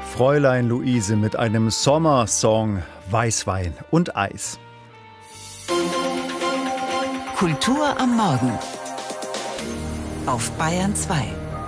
Fräulein Luise mit einem Sommersong Weißwein und Eis. Kultur am Morgen auf Bayern 2.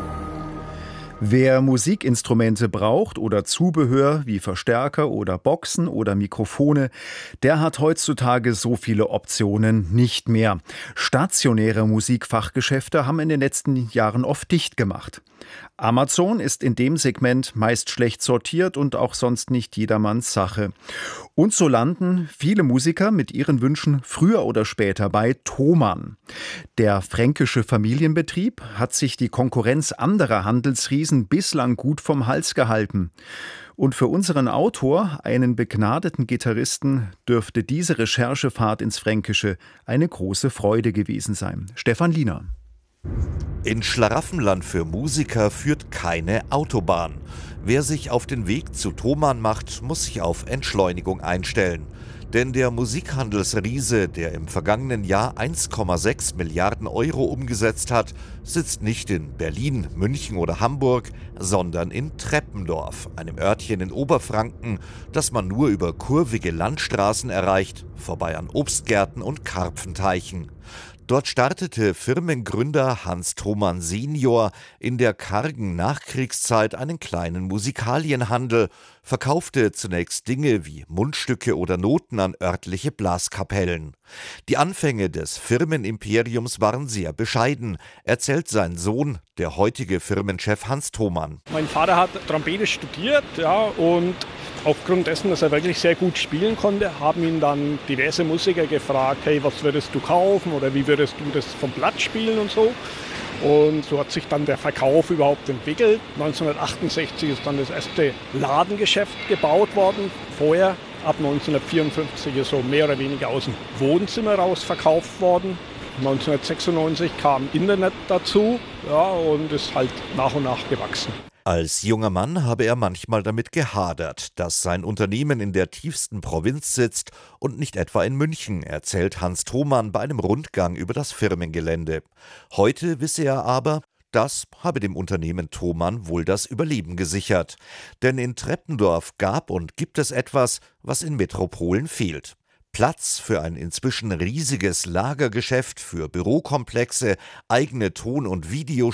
Wer Musikinstrumente braucht oder Zubehör wie Verstärker oder Boxen oder Mikrofone, der hat heutzutage so viele Optionen nicht mehr. Stationäre Musikfachgeschäfte haben in den letzten Jahren oft dicht gemacht. Amazon ist in dem Segment meist schlecht sortiert und auch sonst nicht jedermanns Sache. Und so landen viele Musiker mit ihren Wünschen früher oder später bei Thomann. Der fränkische Familienbetrieb hat sich die Konkurrenz anderer Handelsriesen bislang gut vom Hals gehalten. Und für unseren Autor, einen begnadeten Gitarristen, dürfte diese Recherchefahrt ins Fränkische eine große Freude gewesen sein. Stefan Liener. In Schlaraffenland für Musiker führt keine Autobahn. Wer sich auf den Weg zu Thomann macht, muss sich auf Entschleunigung einstellen. Denn der Musikhandelsriese, der im vergangenen Jahr 1,6 Milliarden Euro umgesetzt hat, sitzt nicht in Berlin, München oder Hamburg, sondern in Treppendorf, einem Örtchen in Oberfranken, das man nur über kurvige Landstraßen erreicht, vorbei an Obstgärten und Karpfenteichen. Dort startete Firmengründer Hans Thomann Senior in der kargen Nachkriegszeit einen kleinen Musikalienhandel, verkaufte zunächst Dinge wie Mundstücke oder Noten an örtliche Blaskapellen. Die Anfänge des Firmenimperiums waren sehr bescheiden, erzählt sein Sohn, der heutige Firmenchef Hans Thomann. Mein Vater hat Trompete studiert, und aufgrund dessen, dass er wirklich sehr gut spielen konnte, haben ihn dann diverse Musiker gefragt, hey, was würdest du kaufen oder wie würdest du das vom Blatt spielen und so. Und so hat sich dann der Verkauf überhaupt entwickelt. 1968 ist dann das erste Ladengeschäft gebaut worden. Vorher, ab 1954, ist so mehr oder weniger aus dem Wohnzimmer raus verkauft worden. 1996 kam Internet dazu, und ist halt nach und nach gewachsen. Als junger Mann habe er manchmal damit gehadert, dass sein Unternehmen in der tiefsten Provinz sitzt und nicht etwa in München, erzählt Hans Thomann bei einem Rundgang über das Firmengelände. Heute wisse er aber, das habe dem Unternehmen Thomann wohl das Überleben gesichert. Denn in Treppendorf gab und gibt es etwas, was in Metropolen fehlt. Platz für ein inzwischen riesiges Lagergeschäft, für Bürokomplexe, eigene Ton- und